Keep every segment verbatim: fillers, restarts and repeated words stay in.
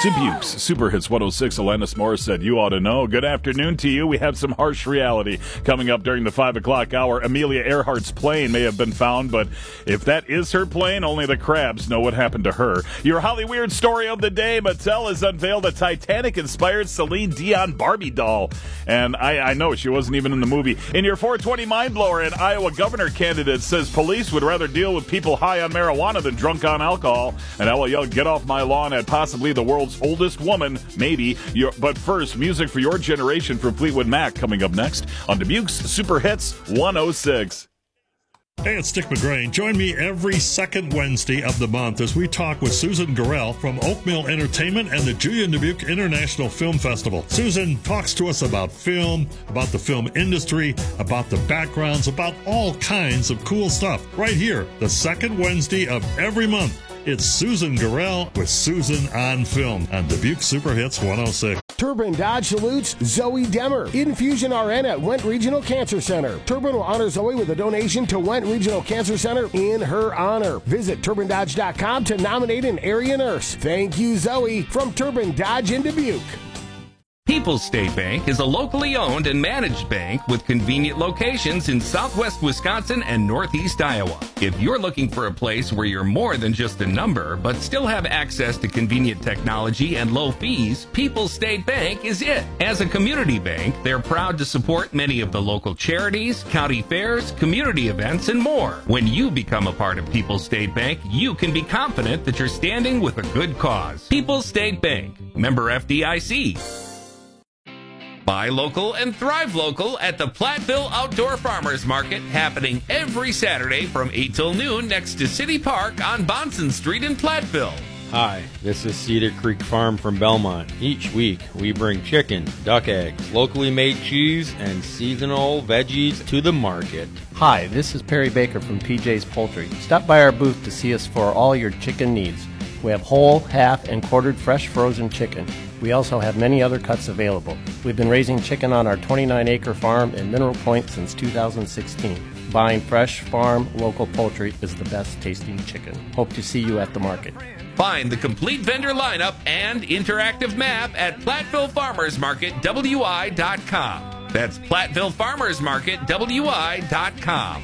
Dubuque's Super Hits one oh six, Alanis Morissette, you ought to know. Good afternoon to you. We have some harsh reality coming up during the five o'clock hour. Amelia Earhart's plane may have been found, but if that is her plane, only the crabs know what happened to her. Your Holly Weird story of the day, Mattel has unveiled a Titanic-inspired Celine Dion Barbie doll. And I, I know she wasn't even in the movie. In your four twenty Mind Blower, an Iowa governor candidate says police would rather deal with people high on marijuana than drunk on alcohol. And I will yell, get off my lawn at possibly the world's oldest woman, maybe. Your, but first, music for your generation from Fleetwood Mac coming up next on Dubuque's Super Hits one oh six. Hey, it's Dick McGrain. Join me every second Wednesday of the month as we talk with Susan Gorell from Oak Mill Entertainment and the Julian Dubuque International Film Festival. Susan talks to us about film, about the film industry, about the backgrounds, about all kinds of cool stuff. Right here, the second Wednesday of every month. It's Susan Gorell with Susan on Film on Dubuque Super Hits one oh six. Turbin Dodge salutes Zoe Demmer, Infusion R N at Went Regional Cancer Center. Turbin will honor Zoe with a donation to Went Regional Cancer Center in her honor. Visit turbin dodge dot com to nominate an area nurse. Thank you, Zoe, from Turbin Dodge in Dubuque. People's State Bank is a locally owned and managed bank with convenient locations in southwest Wisconsin and northeast Iowa. If you're looking for a place where you're more than just a number, but still have access to convenient technology and low fees, People's State Bank is it. As a community bank, they're proud to support many of the local charities, county fairs, community events, and more. When you become a part of People's State Bank, you can be confident that you're standing with a good cause. People's State Bank, member F D I C. Buy local and thrive local at the Platteville Outdoor Farmers Market, happening every Saturday from eight till noon next to City Park on Bonson Street in Platteville. Hi, this is Cedar Creek Farm from Belmont. Each week, we bring chicken, duck eggs, locally made cheese, and seasonal veggies to the market. Hi, this is Perry Baker from P J's Poultry. Stop by our booth to see us for all your chicken needs. We have whole, half, and quartered fresh frozen chicken. We also have many other cuts available. We've been raising chicken on our twenty-nine acre farm in Mineral Point since two thousand sixteen. Buying fresh, farm, local poultry is the best tasting chicken. Hope to see you at the market. Find the complete vendor lineup and interactive map at Platteville Farmers Market W I dot com. That's Platteville Farmers Market W I dot com.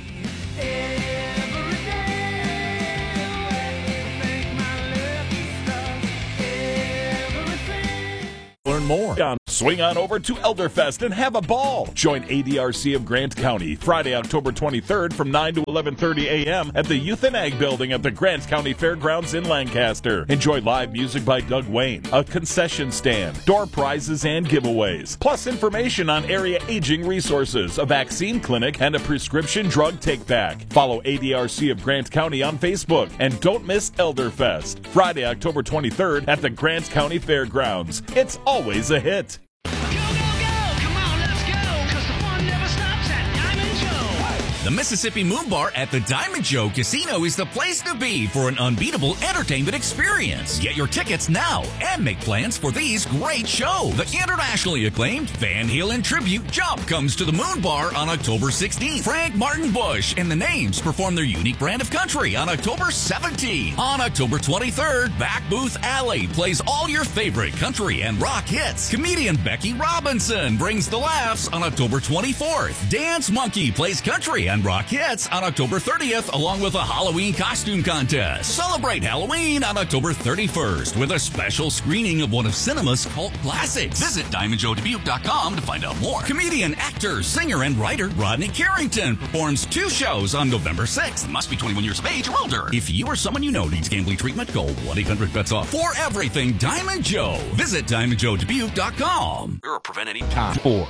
Learn more. Swing on over to Elderfest and have a ball. Join A D R C of Grant County Friday, October twenty-third from nine to eleven thirty a.m. at the Youth and Ag Building at the Grant County Fairgrounds in Lancaster. Enjoy live music by Doug Wayne, a concession stand, door prizes and giveaways, plus information on area aging resources, a vaccine clinic, and a prescription drug take-back. Follow A D R C of Grant County on Facebook and don't miss Elderfest. Friday, October twenty-third at the Grant County Fairgrounds. It's always a hit. The Mississippi Moon Bar at the Diamond Joe Casino is the place to be for an unbeatable entertainment experience. Get your tickets now and make plans for these great shows. The internationally acclaimed Van Halen tribute Jump comes to the Moon Bar on October sixteenth. Frank Martin Bush and the Names perform their unique brand of country on October seventeenth. On October twenty-third, Back Booth Alley plays all your favorite country and rock hits. Comedian Becky Robinson brings the laughs on October twenty-fourth. Dance Monkey plays country and rock hits on October thirtieth, along with a Halloween costume contest. Celebrate Halloween on October thirty-first with a special screening of one of cinema's cult classics. Visit diamond joe dubuque dot com to find out more. Comedian, actor, singer, and writer Rodney Carrington performs two shows on November sixth. Must be twenty-one years of age or older. If you or someone you know needs gambling treatment, call one eight hundred bets off. For everything Diamond Joe, visit diamond joe dubuque dot com. Or prevent any time. Four.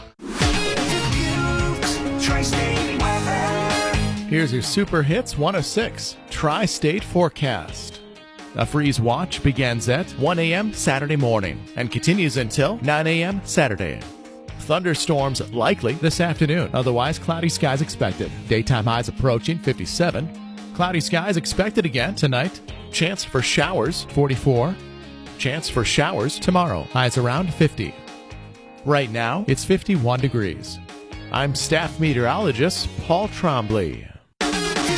Here's your Super Hits one oh six Tri-State Forecast. A freeze watch begins at one a.m. Saturday morning and continues until nine a.m. Saturday. Thunderstorms likely this afternoon, otherwise cloudy skies expected. Daytime highs approaching fifty-seven. Cloudy skies expected again tonight. Chance for showers, forty-four. Chance for showers tomorrow, highs around fifty. Right now, it's fifty-one degrees. I'm staff meteorologist Paul Trombley.